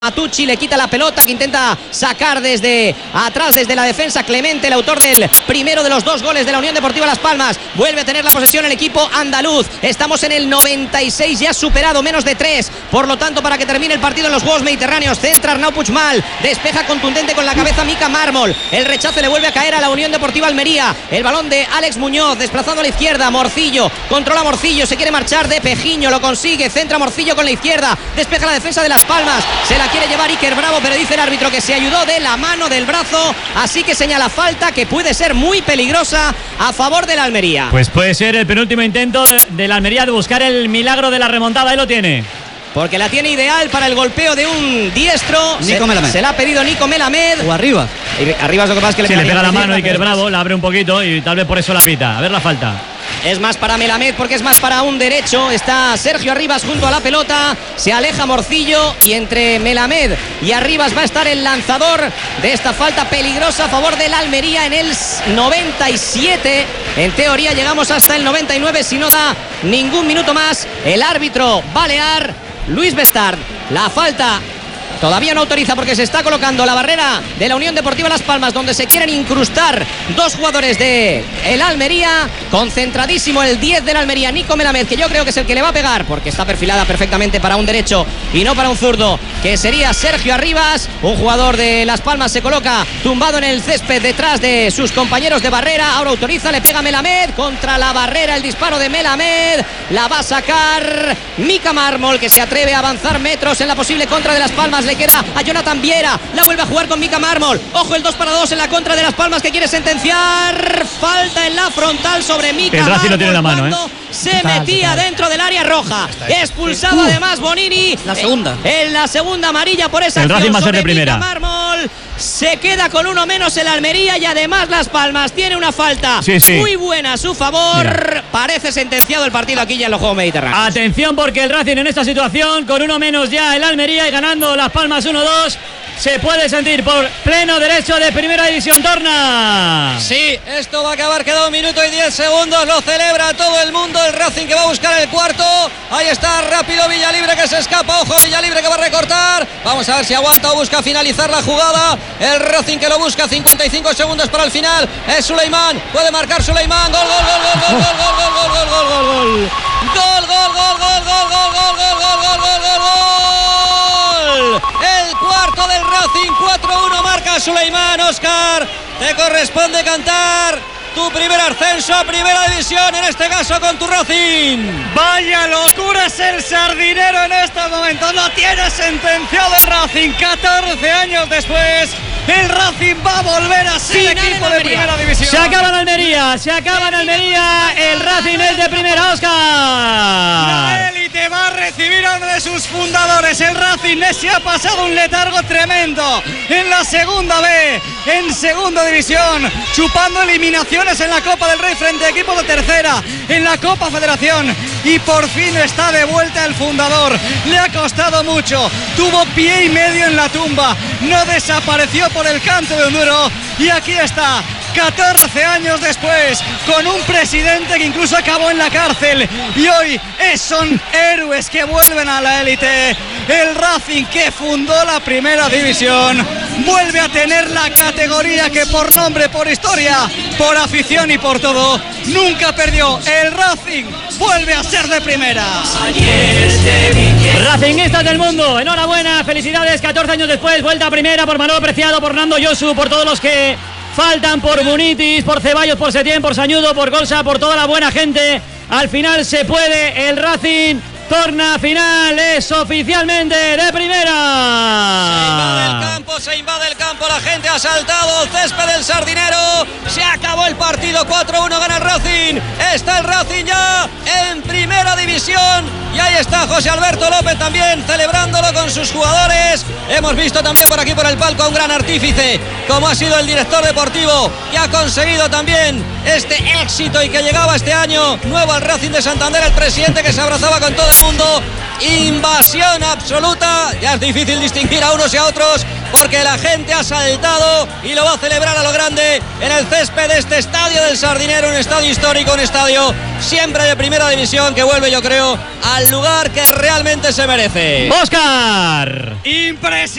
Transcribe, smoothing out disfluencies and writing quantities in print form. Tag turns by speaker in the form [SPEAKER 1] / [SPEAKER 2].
[SPEAKER 1] Matucci le quita la pelota que intenta sacar desde atrás, desde la defensa. Clemente, el autor del primero de los dos goles de la Unión Deportiva Las Palmas, vuelve a tener la posesión el equipo andaluz. Estamos en el 96, ya superado menos de 3, por lo tanto para que termine el partido en los Juegos Mediterráneos. Centra Arnau Puigmal, despeja contundente con la cabeza Mika Mármol, el rechace le vuelve a caer a la Unión Deportiva Almería. El balón de Alex Muñoz, desplazando a la izquierda, Morcillo, controla Morcillo, se quiere marchar de Pejiño, lo consigue, centra Morcillo con la izquierda, despeja la defensa de Las Palmas, se la quiere llevar Iker Bravo, pero dice el árbitro que se ayudó de la mano del brazo, así que señala falta que puede ser muy peligrosa a favor de la Almería.
[SPEAKER 2] Pues puede ser el penúltimo intento de la Almería de buscar el milagro de la remontada. Ahí lo tiene.
[SPEAKER 1] Porque la tiene ideal para el golpeo de un diestro. Se la ha pedido Nico Melamed.
[SPEAKER 3] O arriba.
[SPEAKER 1] Arriba es lo que pasa, que
[SPEAKER 2] le pega la mano Iker Bravo, la abre un poquito y tal vez por eso la pita. A ver la falta.
[SPEAKER 1] Es más para Melamed porque es más para un derecho. Está Sergio Arribas junto a la pelota. Se aleja Morcillo y entre Melamed y Arribas va a estar el lanzador de esta falta peligrosa a favor del Almería en el 97. En teoría llegamos hasta el 99 si no da ningún minuto más. El árbitro balear, Luis Bestard. La falta todavía no autoriza porque se está colocando la barrera de la Unión Deportiva Las Palmas, donde se quieren incrustar dos jugadores de el Almería. Concentradísimo el 10 del Almería, Nico Melamed, que yo creo que es el que le va a pegar porque está perfilada perfectamente para un derecho y no para un zurdo, que sería Sergio Arribas. Un jugador de Las Palmas se coloca tumbado en el césped detrás de sus compañeros de barrera. Ahora autoriza, le pega Melamed contra la barrera, el disparo de Melamed. La va a sacar Mika Mármol, que se atreve a avanzar metros en la posible contra de Las Palmas. Le queda a Jonathan Viera, la vuelve a jugar con Mika Mármol. Ojo el 2-2 en la contra de Las Palmas, que quiere sentenciar. Falta en la frontal sobre Mika Mármol.
[SPEAKER 2] El Racing no tiene la mano,
[SPEAKER 1] se metía dentro del área roja. Expulsado además Bonini.
[SPEAKER 3] La segunda.
[SPEAKER 1] En la segunda amarilla por esa
[SPEAKER 2] acción. El Racing va a ser de primera.
[SPEAKER 1] Mika Mármol. Se queda con uno menos el Almería y además Las Palmas tiene una falta muy buena a su favor. Mira. Parece sentenciado el partido aquí ya en los Juegos Mediterráneos.
[SPEAKER 2] Atención porque el Racing en esta situación, con uno menos ya el Almería y ganando Las Palmas 1-2, se puede sentir por pleno derecho de Primera División. Torna.
[SPEAKER 4] Sí, esto va a acabar, queda 1 minuto y 10 segundos, lo celebra todo el mundo, el Racing que va a buscar el cuarto. Ahí está, rápido Villalibre que se escapa, ojo Villalibre que va a recortar. Vamos a ver si aguanta o busca finalizar la jugada. El Racing que lo busca, 55 segundos para el final. Es Suleimán, puede marcar Suleimán. Gol, gol, gol, gol, gol, gol, gol, gol, gol, gol, gol, gol. Gol, gol, gol, gol, gol, gol, gol, gol, gol, gol, gol, gol. El cuarto del Racing, 4-1 marca Suleimán. Óscar, te corresponde cantar tu primer ascenso a Primera División, en este caso con tu Racing.
[SPEAKER 5] Vaya locura es el Sardinero en estos momentos. Lo tiene sentenciado el Racing 14 años después. El Racing va a volver a ser equipo de Primera División.
[SPEAKER 2] Se acaba en Almería, el Racing es de primera, Óscar.
[SPEAKER 5] La élite va a recibir a uno de sus fundadores. El Racing se ha pasado un letargo tremendo en la segunda B, en segunda división, chupando eliminaciones en la Copa del Rey frente a equipos de tercera, en la Copa Federación, y por fin está de vuelta el fundador. Le ha costado mucho, tuvo pie y medio en la tumba, no desapareció por el canto de un duro y aquí está 14 años después, con un presidente que incluso acabó en la cárcel, y hoy son héroes que vuelven a la élite. El Racing, que fundó la Primera División, vuelve a tener la categoría que por nombre, por historia, por afición y por todo nunca perdió. El Racing vuelve a ser de primera.
[SPEAKER 2] Racinguistas del mundo, enhorabuena, felicidades. 14 años después, vuelta a primera por Manolo Preciado, por Nando Yosu, por todos los que faltan, por Munitis, por Ceballos, por Setién, por Sañudo, por Golsa, por toda la buena gente. Al final se puede, el Racing torna final, es oficialmente de primera.
[SPEAKER 4] Se invade el campo, la gente ha saltado, césped del Sardinero, se acabó el partido, 4-1 gana el Racing, está el Racing ya en Primera División, y ahí está José Alberto López también celebrándolo con sus jugadores. Hemos visto también por aquí por el palco a un gran artífice como ha sido el director deportivo, que ha conseguido también este éxito y que llegaba este año nuevo al Racing de Santander, el presidente que se abrazaba con todo el mundo. Invasión absoluta, ya es difícil distinguir a unos y a otros porque la gente ha saltado y lo va a celebrar a lo grande en el césped de este estadio del Sardinero, un estadio histórico, un estadio siempre de Primera División que vuelve, yo creo, al lugar que realmente se merece.
[SPEAKER 2] Óscar.
[SPEAKER 5] Impresionante.